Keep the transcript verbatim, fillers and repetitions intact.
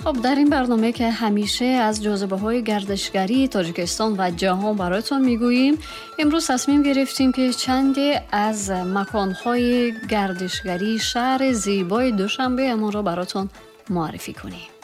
خب در این برنامه که همیشه از جاذبه‌های گردشگری تاجیکستان و جهان براتون میگوییم، امروز تصمیم گرفتیم که چندی از مکان‌های گردشگری شهر زیبای دوشنبه امون را براتون معرفی کنیم.